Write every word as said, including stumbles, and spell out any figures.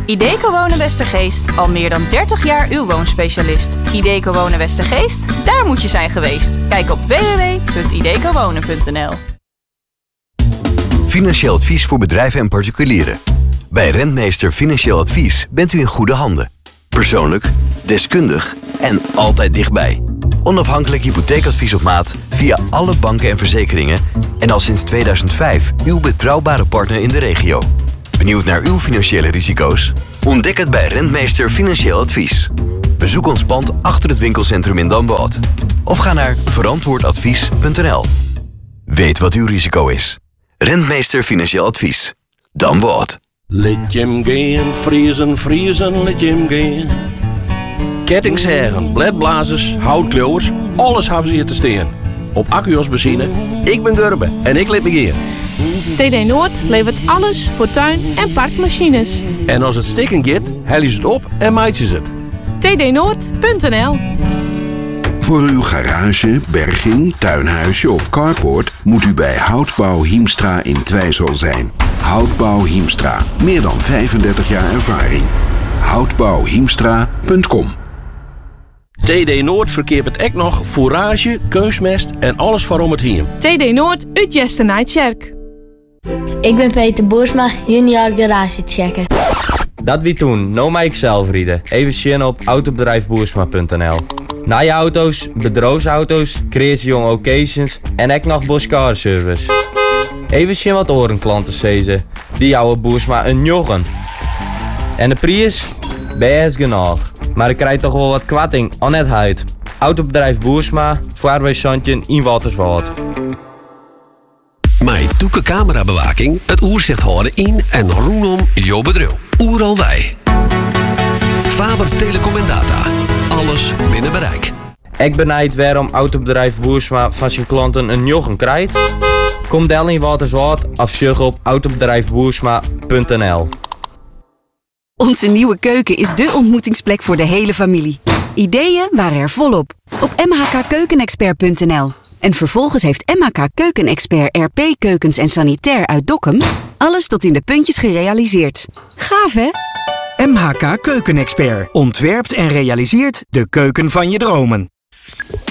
Ideco Wonen Westergeest, al meer dan dertig jaar uw woonspecialist. Ideco Wonen Westergeest, daar moet je zijn geweest. Kijk op w w w punt ideco wonen punt n l. Financieel advies voor bedrijven en particulieren. Bij Rentmeester Financieel Advies bent u in goede handen. Persoonlijk, deskundig en altijd dichtbij. Onafhankelijk hypotheekadvies op maat via alle banken en verzekeringen en al sinds tweeduizend vijf uw betrouwbare partner in de regio. Benieuwd naar uw financiële risico's? Ontdek het bij Rentmeester Financieel Advies. Bezoek ons pand achter het winkelcentrum in Damwoude. Of ga naar verantwoordadvies punt n l. Weet wat uw risico is. Rentmeester Financieel Advies. Damwoude. Let je hem gaan, vriezen, vriezen, let je hem gaan. Kettingzagen, bledblazers, houtkleuwers, alles hebben ze hier te staan. Op Accuos benzine, ik ben Gurbe en ik let me gaan. T D Noord levert alles voor tuin- en parkmachines. En als het stikken gaat, hellen ze het op en maaien ze het. t d noord punt n l. Voor uw garage, berging, tuinhuisje of carport moet u bij Houtbouw Hiemstra in Twijzel zijn. Houtbouw Hiemstra, meer dan vijfendertig jaar ervaring. houtbouw hiemstra punt com. T D Noord verkeert het ook nog fourage, keusmest en alles waarom het hiem. T D Noord uit Jesternijdkerk. Ik ben Peter Boersma, junior garagechecker. Dat wie toen, nou maar ik zelf rieden. Even zien op autobedrijf boersma punt n l. Na je auto's, bedrijfsauto's, creatiejong occasions en ook nog Boskar service. Even zien wat orenklanten zezen. Die jouwe Boersma een joggen. En de prijs? Best genoeg. Maar ik krijg toch wel wat kwatting aan het huid. Autobedrijf Boersma, vaarwijszandje in Waterswoud. Met Toeke camerabewaking het oerzicht houden in en rondom jouw bedrijf. Oeral wij. Faber Telecom en Data. Alles binnen bereik. Ik benijd waarom autobedrijf Boersma van zijn klanten een joggen krijgt. Kom del in Waterswoud of zoek op autobedrijf boersma punt n l. Onze nieuwe keuken is dé ontmoetingsplek voor de hele familie. Ideeën waren er volop op m h k keukenexpert punt n l. En vervolgens heeft M H K Keukenexpert R P Keukens en Sanitair uit Dokkum alles tot in de puntjes gerealiseerd. Gaaf, hè? M H K Keukenexpert ontwerpt en realiseert de keuken van je dromen.